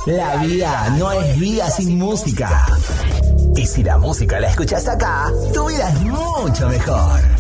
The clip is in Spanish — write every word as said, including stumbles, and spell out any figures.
La vida no es vida sin música. Y si la música la escuchas acá, tu vida es mucho mejor.